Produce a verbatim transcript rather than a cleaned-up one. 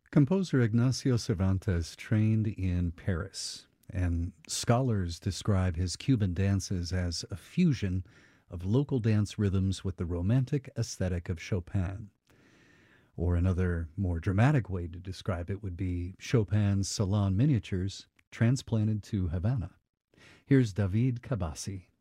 Composer Ignacio Cervantes trained in Paris, and scholars describe his Cuban dances as a fusion of local dance rhythms with the romantic aesthetic of Chopin. Or another, more dramatic way to describe it would be Chopin's salon miniatures transplanted to Havana. Here's David Cabasi.